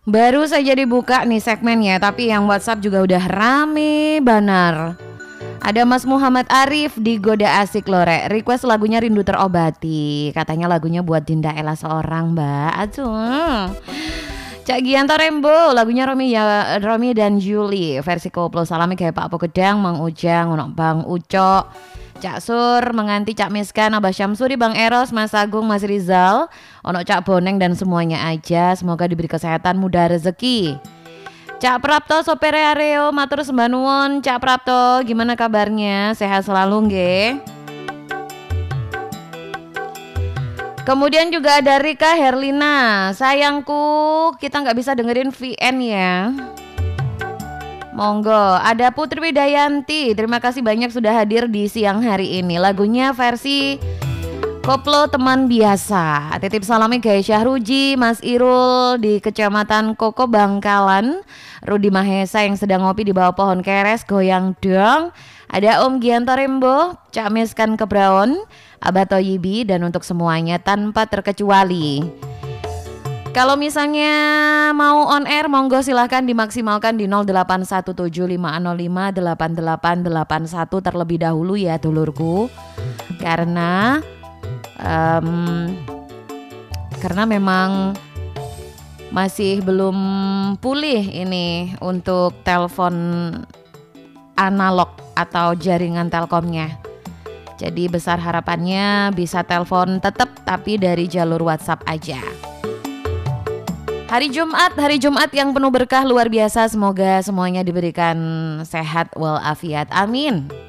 Baru saja dibuka nih segmennya, tapi yang WhatsApp juga udah rame benar. Ada Mas Muhammad Arif di Goda Asik Lore, request lagunya Rindu Terobati. Katanya lagunya buat Dinda Ella seorang, Mbak. Aduh. Cak Gianto Rembo, lagunya Romi dan Julie versi koplo. Salami kayak Pak Pokedang, Mang Ujang, Bang Ucok, Cak Sur, menganti Cak Miskan, Abah Syamsuri, Bang Eros, Mas Agung, Mas Rizal, Ono Cak Boneng dan semuanya aja. Semoga diberi kesehatan, mudah rezeki. Cak Prapto, sopir Areo, matur sembah nuwun. Cak Prapto, gimana kabarnya? Sehat selalu nggih. Kemudian juga ada Rika Herlina, sayangku kita nggak bisa dengerin VN ya. Monggo, ada Putri Widayanti, terima kasih banyak sudah hadir di siang hari ini. Lagunya versi koplo teman biasa. Titip salamnya Gaya Syahruji, Mas Irul di Kecamatan Koko Bangkalan, Rudi Mahesa yang sedang ngopi di bawah pohon keres goyang dong. Ada Om Gianto Rembo, Cak Miskan Kebraon, Abah Toyibi, dan untuk semuanya tanpa terkecuali. Kalau misalnya mau on air, monggo silahkan dimaksimalkan di 081750588881 terlebih dahulu ya dulurku. Karena memang masih belum pulih ini untuk telepon analog atau jaringan Telkomnya. Jadi besar harapannya bisa telepon tetap tapi dari jalur WhatsApp aja. Hari Jumat yang penuh berkah luar biasa. Semoga semuanya diberikan sehat walafiat. Amin.